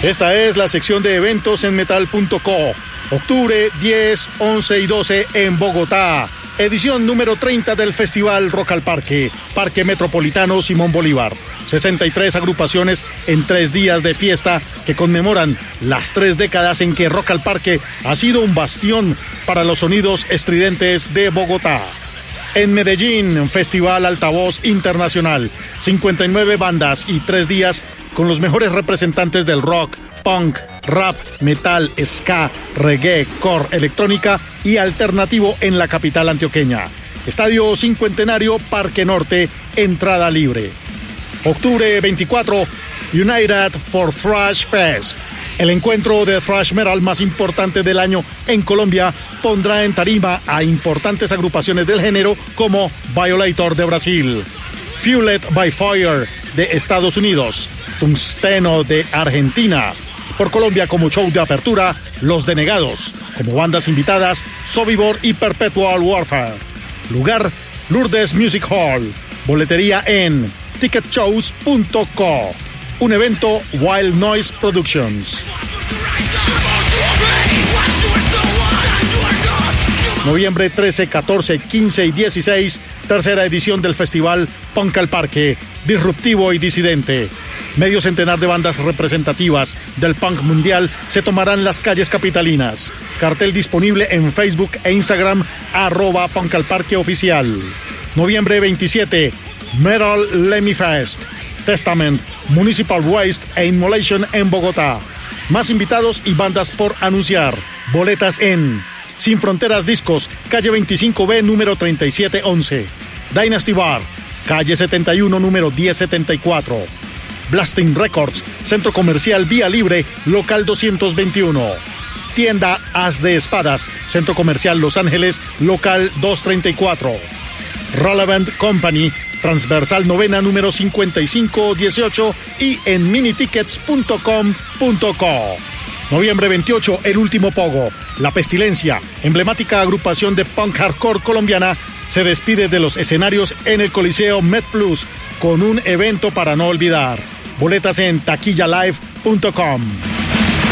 Esta es la sección de eventos en metal.co. Octubre 10, 11 y 12 en Bogotá. Edición número 30 del Festival Rock al Parque, Parque Metropolitano Simón Bolívar. 63 agrupaciones en 3 días de fiesta que conmemoran las 3 décadas en que Rock al Parque ha sido un bastión para los sonidos estridentes de Bogotá. En Medellín, Festival Altavoz Internacional. 59 bandas y 3 días con los mejores representantes del rock, punk, rap, metal, ska, reggae, core, electrónica y alternativo en la capital antioqueña. Estadio Cincuentenario, Parque Norte, entrada libre. Octubre 24, United for Thrash Fest. El encuentro de thrash metal más importante del año en Colombia pondrá en tarima a importantes agrupaciones del género como Violator de Brasil, Fueled by Fire de Estados Unidos, Tungsteno de Argentina. Por Colombia como show de apertura, Los Denegados. Como bandas invitadas, Sobibor y Perpetual Warfare. Lugar, Lourdes Music Hall. Boletería en ticketshows.co. Un evento Wild Noise Productions. Noviembre 13, 14, 15 y 16, tercera edición del Festival Punk al Parque, disruptivo y disidente. Medio centenar de bandas representativas del punk mundial se tomarán las calles capitalinas. Cartel disponible en Facebook e Instagram, @punkalparqueoficial. Noviembre 27, Metal Lemmy Fest, Testament, Municipal Waste e Immolation en Bogotá. Más invitados y bandas por anunciar. Boletas en Sin Fronteras Discos, calle 25B, número 3711. Dynasty Bar, calle 71, número 1074. Blasting Records, Centro Comercial Vía Libre, local 221. Tienda As de Espadas, Centro Comercial Los Ángeles, local 234. Relevant Company, Transversal Novena, número 5518 y en minitickets.com.co. Noviembre 28, El Último Pogo. La Pestilencia, emblemática agrupación de punk hardcore colombiana, se despide de los escenarios en el Coliseo MedPlus con un evento para no olvidar. Boletas en taquillalive.com.